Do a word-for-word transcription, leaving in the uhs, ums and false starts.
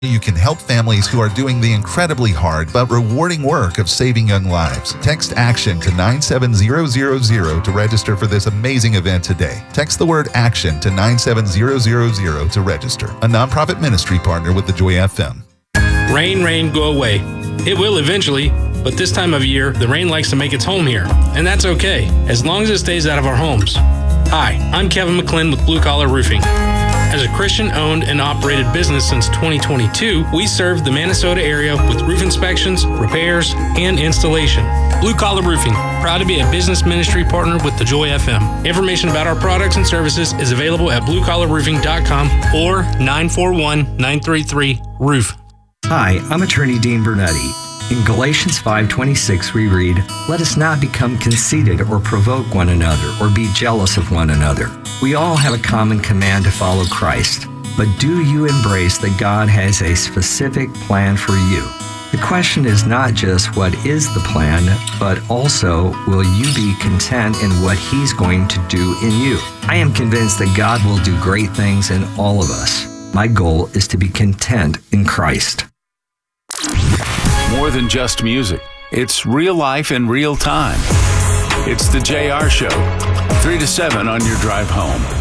You can help families who are doing the incredibly hard but rewarding work of saving young lives. Text ACTION to nine seven zero zero zero to register for this amazing event today. Text the word ACTION to nine seven zero zero zero to register. A nonprofit ministry partner with the Joy F M. Rain, rain, go away. It will eventually, but this time of year, the rain likes to make its home here. And that's okay, as long as it stays out of our homes. Hi, I'm Kevin McClin with Blue Collar Roofing. As a Christian-owned and operated business since twenty twenty-two, we serve the Minnesota area with roof inspections, repairs, and installation. Blue Collar Roofing, proud to be a business ministry partner with the Joy F M. Information about our products and services is available at blue collar roofing dot com or nine four one, nine three three, roof. Hi, I'm attorney Dean Bernetti. In Galatians five twenty-six we read, "Let us not become conceited or provoke one another or be jealous of one another." We all have a common command to follow Christ, but do you embrace that God has a specific plan for you? The question is not just what is the plan, but also will you be content in what He's going to do in you? I am convinced that God will do great things in all of us. My goal is to be content in Christ. More than just music. It's real life in real time. It's the J R Show, three to seven on your drive home.